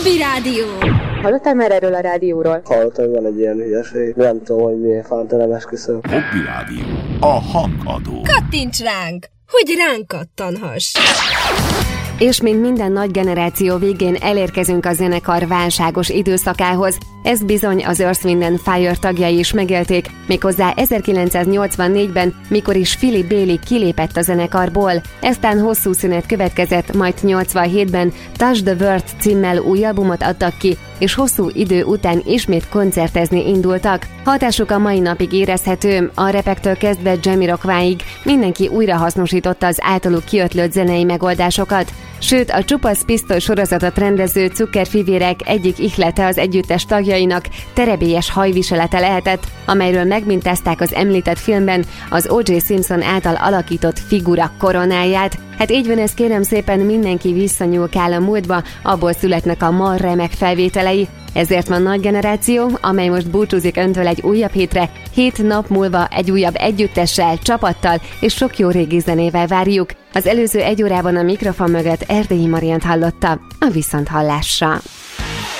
Hobby Rádió. Hallottál már erről a rádióról? Hallottam, hogy van egy ilyen hülyeség. Nem tudom, hogy milyen fánta, nem esküszöm. Hobby Rádió. A hangadó. Kattints ránk, hogy ránk kattanhass. És mint minden nagy generáció végén elérkezünk a zenekar válságos időszakához. Ezt bizony az Earth, Wind and Fire tagjai is megélték, méghozzá 1984-ben, mikor is Philip Bailey kilépett a zenekarból. Eztán hosszú szünet következett, majd 87-ben Touch the World címmel új albumot adtak ki, és hosszú idő után ismét koncertezni indultak. Hatásuk a mai napig érezhető, a repektől kezdve Jamiroquaiig mindenki újra hasznosította az általuk kiötlött zenei megoldásokat. Sőt, a Csupasz Pisztoly sorozatot rendező Cukkerfivérek egyik ihlete az együttes tagjainak terebélyes hajviselete lehetett, amelyről megmintázták az említett filmben az O.J. Simpson által alakított figura koronáját. Hát így van ez, kérem szépen, mindenki visszanyúlkál a múltba, abból születnek a ma remek felvételei. Ezért van nagy generáció, amely most búcsúzik öntől egy újabb hétre, 7 nap múlva egy újabb együttessel, csapattal és sok jó régi zenével várjuk. Az előző 1 órában a mikrofon mögött Erdélyi Mariant hallotta, a viszonthallásra.